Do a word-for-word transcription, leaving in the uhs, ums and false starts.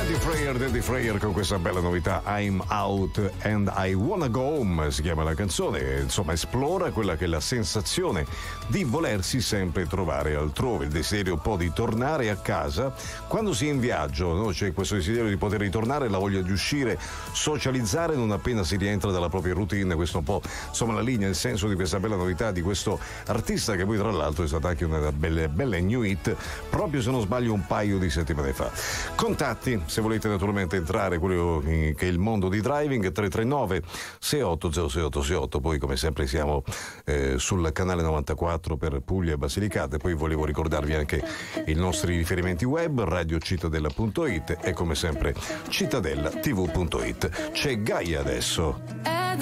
Freyer, Daddy Freyer con questa bella novità I'm Out and I Wanna Go Home si chiama la canzone. Insomma, esplora quella che è la sensazione di volersi sempre trovare altrove, il desiderio un po' di tornare a casa quando si è in viaggio, no? C'è questo desiderio di poter ritornare, la voglia di uscire, socializzare non appena si rientra dalla propria routine. Questo è un po' insomma la linea, il senso di questa bella novità di questo artista che poi tra l'altro è stata anche una belle, belle new hit proprio, se non sbaglio, un paio di settimane fa. Contatti, se volete naturalmente entrare quello che è il mondo di driving, tre tre nove sei otto zero sei otto sei otto. Poi come sempre siamo eh, sul canale novantaquattro per Puglia e Basilicata. Poi volevo ricordarvi anche i nostri riferimenti web, radio cittadella punto it e come sempre cittadella tv punto it. C'è Gaia adesso.